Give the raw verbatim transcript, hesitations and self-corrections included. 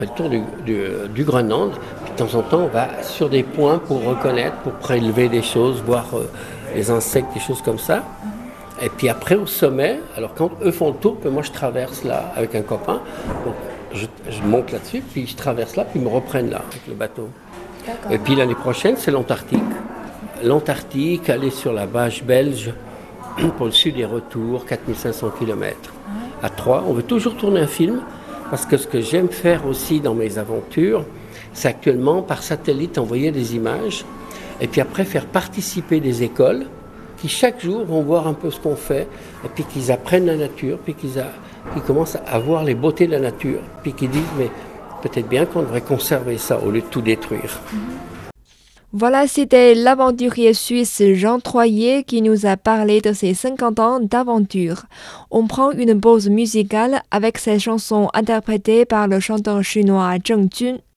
Le tour du, du, du Groenland, de temps en temps, on va sur des points pour reconnaître, pour prélever des choses, voir euh, les insectes, des choses comme ça. Et puis après, au sommet, alors quand eux font le tour, puis moi je traverse là avec un copain. Donc je, je monte là-dessus, puis je traverse là, puis ils me reprennent là avec le bateau. D'accord. Et puis l'année prochaine, c'est l'Antarctique. L'Antarctique, aller sur la bâche belge pour le sud et retour, quatre mille cinq cents kilomètres. À Troyes, on veut toujours tourner un film. Parce que ce que j'aime faire aussi dans mes aventures, c'est actuellement par satellite envoyer des images et puis après faire participer des écoles qui chaque jour vont voir un peu ce qu'on fait et puis qu'ils apprennent la nature, puis qu'ils, a, qu'ils commencent à voir les beautés de la nature, puis qu'ils disent mais peut-être bien qu'on devrait conserver ça au lieu de tout détruire. Voilà, c'était l'aventurier suisse Jean Troyer qui nous a parlé de ses cinquante ans d'aventure. On prend une pause musicale avec cette chanson interprétée par le chanteur chinois Zheng Jun.